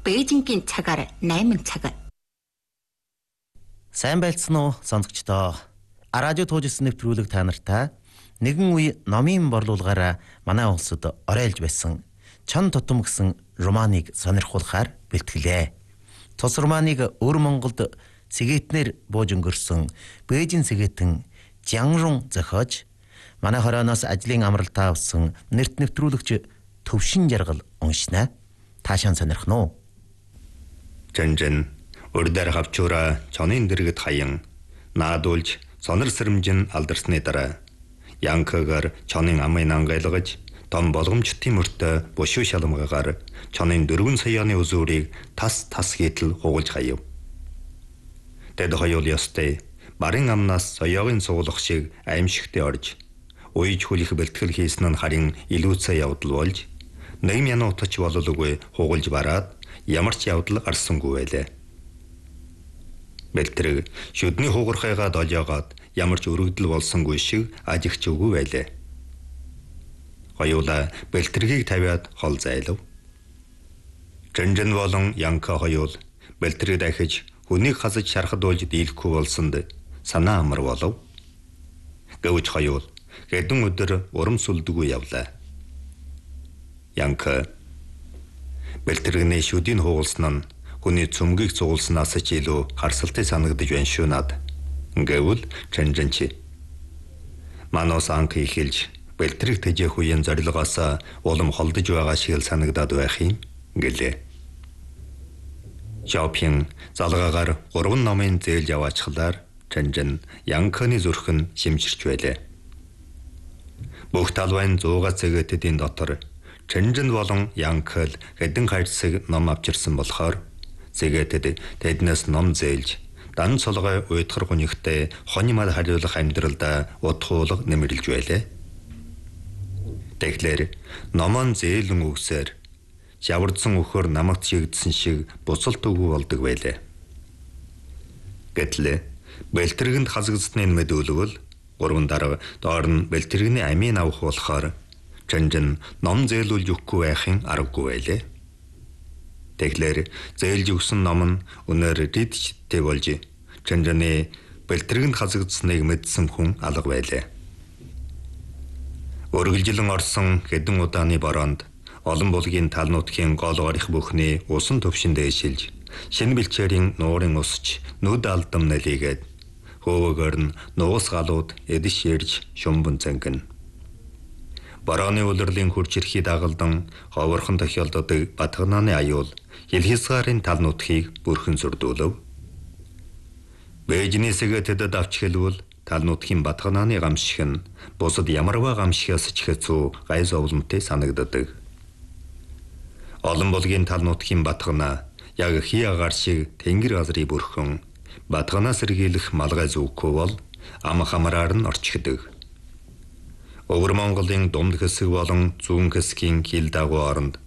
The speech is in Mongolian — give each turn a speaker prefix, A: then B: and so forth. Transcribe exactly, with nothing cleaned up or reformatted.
A: Бээжингийн цагаар найман цаг.
B: Сайн байлцсан уу сонсогчдоо. Радио туужсэн нэвтрүүлэг та нартай нэгэн үе номын борлуулгаараа манай улсад оройлж байсан чон тутам гэсэн романыг сонирхуулахаар бэлтгэлээ. Тус романыг өвөр Монголд сэгээтнэр бууж өнгөрсөн Бээжин сэгээтэн Жианрун зохиож манай хорооноос ажлын амралтаа авсан нэрт нэвтрүүлэгч Төвшин Жаргал уншнаа. Таашаан сонирхно уу?
C: Жанжан урдаар хавчуура чонын дэргэд хаян наадуулж сонор сэрэмжин алдарсны дараа янкагаар чонын амын ангайлгаж том болгомжтын мөртөө бушуу шалмгагаар чонын дөрвөн саяны үзүүрийг тас тас хийтэл хугалж хаяв. Тэд хоёул ёстой барын амнаас соёогийн суулгах шиг аимшигтэй орж уйж хүлэх бэлтгэл хийсэн нь харин илүүцээ явдал болж нэгм яна утач бололгүй хугалж бараад ямар ч явдал гарсангүй байлаа. Бэлтрэг шүдний хугархайгаа долоогоод ямар ч өргөдөл болсонгүй шиг ажигч үгүй байлаа. Хоёулаа бэлтрэгийг тавиад хол зайлав. Жанжан болон Янка хоёул бэлтрэг дахиж хүнийг хасаж шархадуулж дийлэхгүй болсонд санаа амар болов. Гэвч хоёул хэдэн өдөр урам сүлдэггүй явлаа. Янка бэлтрэгний шүдийг хугалсан нь хүний цөмгийг цугулснаас ч илүү харсалтай санагдаж байна шүү над. Гэвэл Жанжанчи манус анх ихэлж бэлтрэг тэжээх үеийн зорилгоос улам холдож байгаа шиг санагдаад байх юм гэлээ. Шопин залгаагаар гурван номын зээлж аваачлаар Жанжан Янканы зүрх нь шимжирч байлаа. Бүх талбайн зуугаа цэгээтэдийн дотор Жанжан болон Янкал хэдэн хайрцаг ном авчирсан болохоор цэгээтэд тэднээс ном зээлж дан цолгой уйдхар гунигтай хони мал хариулах амьдралдаа удахуулга нэмэрлж байлаа. Тэгэхээр номон зээлэн үгсээр шавардсан өхөр намагт шигдсэн шиг буцалт үгүй болдог байлаа. Гэтэл бэлтрэгэнд хасагдсны мэдүүлвэл гурван дарга доор нь бэлтрэгний амийн авах болохоор Жанжан ном зээлүүлж өгөхгүй байхын аргагүй байлаа. Тэгэхээр зээлж өгсөн ном нь өнөр дидчтэй болж Жанжаны бэлтрэгэнд хасагдсныг мэдсэн хүн алга байлаа. Өргөлжилэн орсон хэдэн удааны бороонд олон булгийн тал нутгийн гол горих бүхний усан төвшин дээшилж шинэ бэлчээрийн нуурын усч нүд алдам нэлийгээд хөөгөр нь нуус галууд эдэш ярьж шумбан цангин. Барааны улирлын хурж ирэхий дагалдан ховорхон тохиолддог батганааны аюул Хилхисгарын тал нутгийг бүрхэн сүрдүүлв. Бээжний сэгээтэд давч хэлвэл тал нутгийн батганааны гамшиг нь бусад ямарваа гамшигаас ч хэцүү гай зовлонтой санагддаг. Олон булгийн тал нутгийн батгана яг хий агаар шиг тэнгэр газрыг бүрхэн батганаа сэргийлэх малгай зүүхгүй бол ам хамраар нь орчигдөг. Өвөр Монголын дунд хэсэг болон зүүн хэсгийн хил дагуу оронд